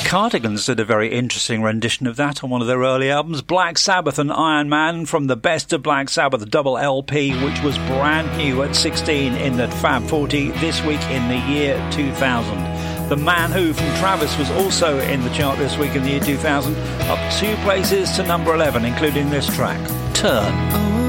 Cardigans did a very interesting rendition of that on one of their early albums, Black Sabbath and Iron Man, from the Best of Black Sabbath double LP, which was brand new at 16 in the Fab 40 this week in the year 2000. The Man Who from Travis was also in the chart this week in the year 2000, up 2 places to number 11, including this track, Turn.